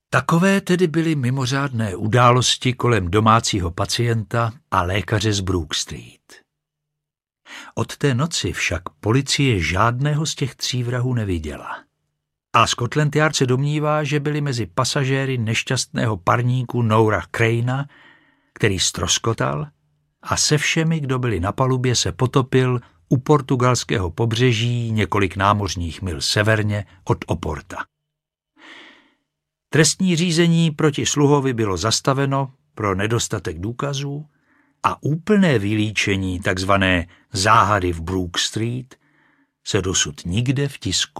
Takové tedy byly mimořádné události kolem domácího pacienta a lékaře z Brook Street. Od té noci však policie žádného z těch 3 vrahů neviděla. A Scotland Yard se domnívá, že byli mezi pasažéry nešťastného parníku Noura Craina, který ztroskotal a se všemi, kdo byli na palubě, se potopil u portugalského pobřeží několik námořních mil severně od Oporta. Trestní řízení proti sluhovi bylo zastaveno pro nedostatek důkazů a úplné vylíčení takzvané záhady v Brook Street se dosud nikde v tisku